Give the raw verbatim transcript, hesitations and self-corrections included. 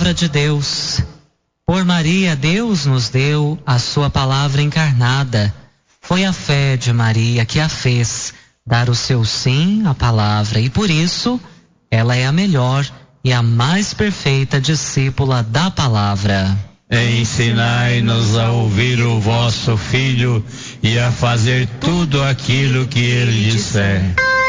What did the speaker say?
palavra de Deus. Por Maria, Deus nos deu a sua palavra encarnada. Foi a fé de Maria que a fez dar o seu sim à palavra, e por isso ela é a melhor e a mais perfeita discípula da palavra. Ensinai-nos a ouvir o vosso Filho e a fazer tudo aquilo que ele disser.